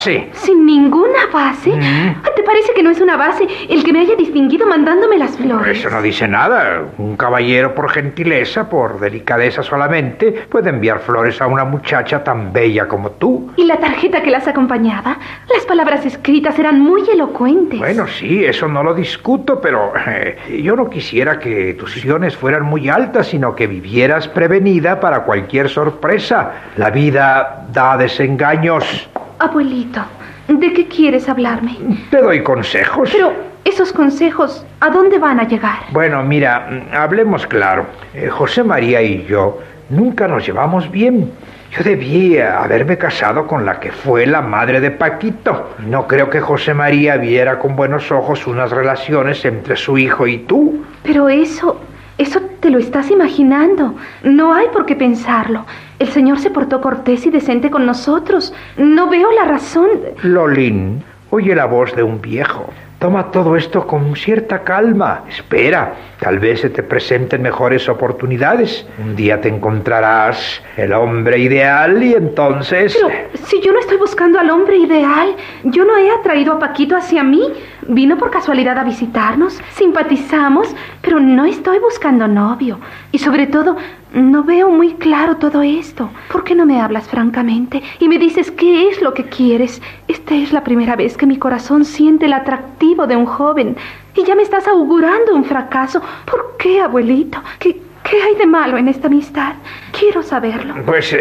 Sí. ¿Sin ninguna base? ¿Te parece que no es una base el que me haya distinguido mandándome las flores? Eso no dice nada. Un caballero por gentileza, por delicadeza solamente, puede enviar flores a una muchacha tan bella como tú. ¿Y la tarjeta que las acompañaba? Las palabras escritas eran muy elocuentes. Bueno, sí, eso no lo discuto, pero yo no quisiera que tus ilusiones fueran muy altas, sino que vivieras prevenida para cualquier sorpresa. La vida da desengaños. Abuelito, ¿de qué quieres hablarme? Te doy consejos. Pero esos consejos, ¿a dónde van a llegar? Bueno, mira, hablemos claro. José María y yo nunca nos llevamos bien. Yo debía haberme casado con la que fue la madre de Paquito. No creo que José María viera con buenos ojos unas relaciones entre su hijo y tú. Pero eso te lo estás imaginando. No hay por qué pensarlo. El señor se portó cortés y decente con nosotros. No veo la razón. Lolín, oye la voz de un viejo. Toma todo esto con cierta calma. Espera, tal vez se te presenten mejores oportunidades. Un día te encontrarás el hombre ideal y entonces... Pero si yo no estoy buscando al hombre ideal, yo no he atraído a Paquito hacia mí. Vino por casualidad a visitarnos, simpatizamos, pero no estoy buscando novio. Y sobre todo, no veo muy claro todo esto. ¿Por qué no me hablas francamente y me dices qué es lo que quieres? Esta es la primera vez que mi corazón siente el atractivo de un joven y ya me estás augurando un fracaso. ¿Por qué, abuelito? ¿Qué hay de malo en esta amistad? Quiero saberlo. Pues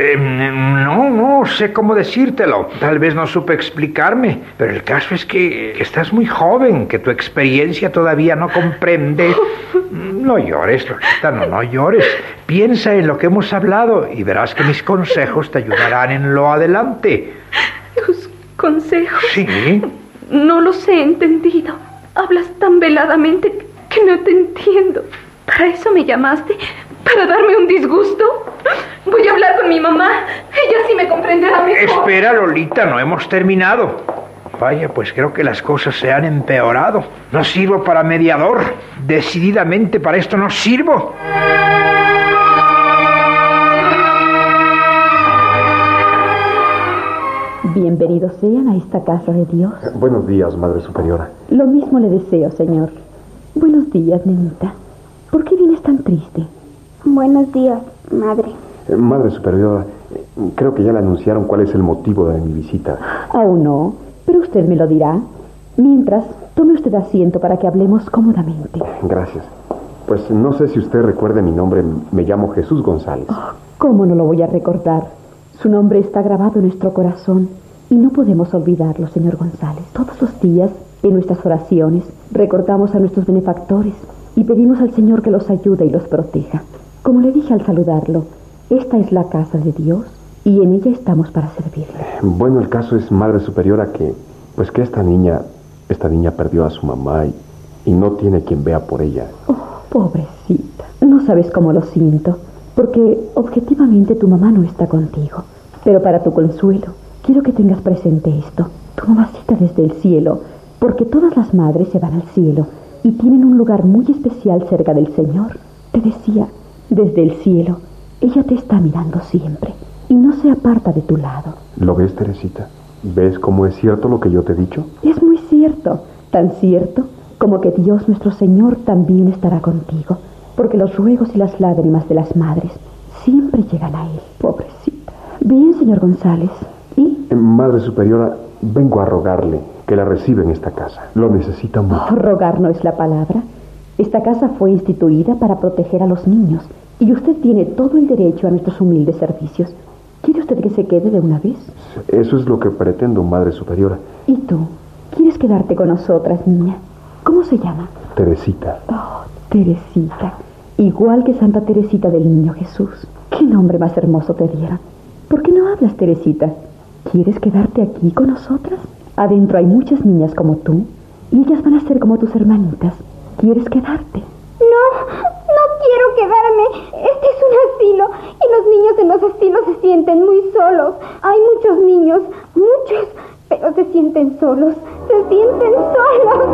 no sé cómo decírtelo. Tal vez no supe explicarme, pero el caso es que estás muy joven, que tu experiencia todavía no comprende. No llores, Lolita, no llores. Piensa en lo que hemos hablado y verás que mis consejos te ayudarán en lo adelante. ¿Tus consejos? Sí. No los he entendido. Hablas tan veladamente que no te entiendo. ¿Para eso me llamaste? ¿Para darme un disgusto? Voy a hablar con mi mamá. Ella sí me comprenderá mejor. Espera, Lolita, no hemos terminado. Vaya, pues creo que las cosas se han empeorado. No sirvo para mediador. Decididamente para esto no sirvo. Bienvenidos sean a esta casa de Dios. Buenos días, Madre Superiora. Lo mismo le deseo, señor. Buenos días, nenita. ¿Por qué vienes tan triste? Buenos días, madre. Madre Superiora, creo que ya le anunciaron cuál es el motivo de mi visita. Aún no, pero usted me lo dirá. Mientras, tome usted asiento para que hablemos cómodamente. Gracias. Pues no sé si usted recuerde mi nombre. Me llamo Jesús González. ¿Cómo no lo voy a recordar? Su nombre está grabado en nuestro corazón y no podemos olvidarlo, señor González. Todos los días, en nuestras oraciones, recordamos a nuestros benefactores y pedimos al Señor que los ayude y los proteja. Como le dije al saludarlo, esta es la casa de Dios y en ella estamos para servirle. Bueno, el caso es, Madre Superiora, que esta niña perdió a su mamá y no tiene quien vea por ella. Oh, pobrecita. No sabes cómo lo siento, porque objetivamente tu mamá no está contigo. Pero para tu consuelo, quiero que tengas presente esto. Tu mamacita desde el cielo, porque todas las madres se van al cielo y tienen un lugar muy especial cerca del Señor. Te decía, desde el cielo, ella te está mirando siempre y no se aparta de tu lado. ¿Lo ves, Teresita? ¿Ves cómo es cierto lo que yo te he dicho? Es muy cierto, tan cierto como que Dios nuestro Señor también estará contigo, porque los ruegos y las lágrimas de las madres siempre llegan a Él. Pobrecita. Bien, señor González. ¿Y? Madre Superiora, vengo a rogarle que la reciba en esta casa. Lo necesita mucho. Oh, rogar no es la palabra. Esta casa fue instituida para proteger a los niños y usted tiene todo el derecho a nuestros humildes servicios. ¿Quiere usted que se quede de una vez? Eso es lo que pretendo, Madre Superiora. ¿Y tú? ¿Quieres quedarte con nosotras, niña? ¿Cómo se llama? Teresita. Oh, Teresita. Igual que Santa Teresita del Niño Jesús. ¿Qué nombre más hermoso te dieron? ¿Por qué no hablas, Teresita? ¿Quieres quedarte aquí con nosotras? Adentro hay muchas niñas como tú y ellas van a ser como tus hermanitas. ¿Quieres quedarte? No quiero quedarme. Este es un asilo y los niños en los asilos se sienten muy solos. Hay muchos niños, muchos, pero se sienten solos. Se sienten solos.